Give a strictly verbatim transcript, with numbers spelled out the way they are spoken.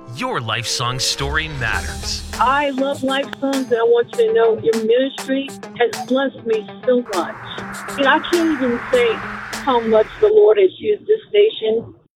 Your life song story matters. I love life songs, and I want you to know your ministry has blessed me so much. And I can't even say how much the Lord has used this station